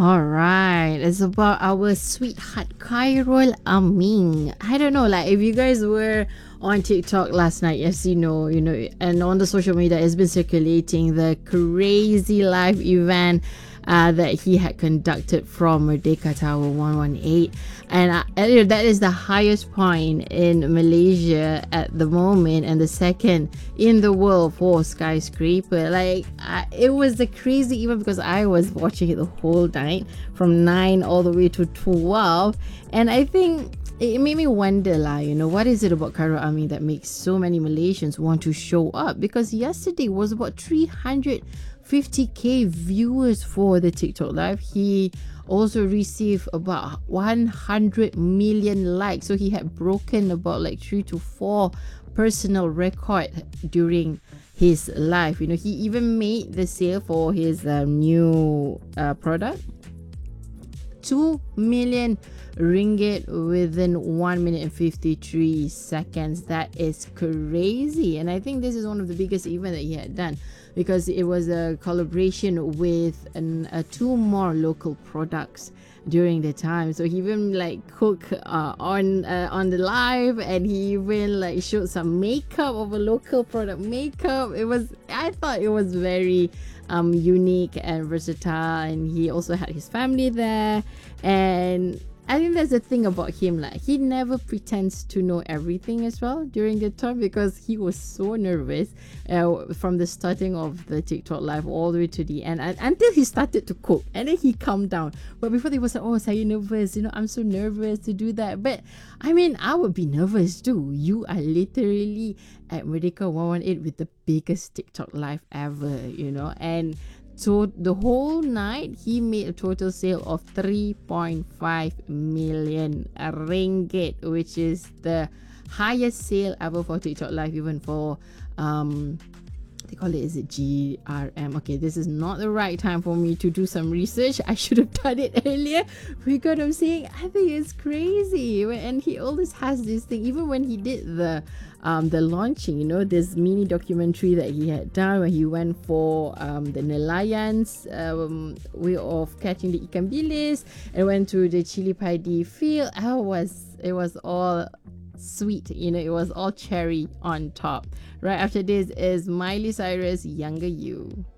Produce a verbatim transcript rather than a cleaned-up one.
All right, it's about our sweetheart Khairul Aming. I don't know, like if you guys were on TikTok last night, yes, you know, you know, and on the social media, it's been circulating the crazy live event uh, that he had conducted from Merdeka Tower one one eight, and uh, and that is the highest point in Malaysia at the moment, and the second in the world for skyscraper. Like uh, it was the crazy event because I was watching it the whole night from nine all the way to twelve, and I think it made me wonder, lah, you know, what is it about Khairul Aming that makes so many Malaysians want to show up? Because yesterday was about three hundred fifty k viewers for the TikTok live. He also received about one hundred million likes, so he had broken about like three to four personal record during his live. You know, he even made the sale for his uh, new uh, product two million ringgit within one minute and fifty-three seconds. That is crazy, and I think this is one of the biggest event that he had done because it was a collaboration with an, uh, two more local products during the time. So he even like cook uh, on uh, on the live, and he even like showed some makeup of a local product makeup. It was, I thought it was very um unique and versatile, and he also had his family there. And I think that's the thing about him, like he never pretends to know everything as well during the time, because he was so nervous uh, from the starting of the TikTok live all the way to the end, and until he started to cook, and then he calmed down. But before, they was like, oh, saya nervous, you know, I'm so nervous to do that. But I mean, I would be nervous too. You are literally at Merdeka one one eight with the biggest TikTok live ever, you know. And so the whole night he made a total sale of three point five million ringgit, which is the highest sale ever for TikTok live, even for um they call it, is it G R M? Okay, this is not the right time for me to do some research. I should have done it earlier. Because what I'm saying, I think it's crazy. And he always has this thing, even when he did the um the launching, you know, this mini documentary that he had done when he went for um the Nelayan's um way of catching the ikan bilis and went to the chili padi field. I was it was all sweet, you know, it was all cherry on top. Right after this is Miley Cyrus, Younger You.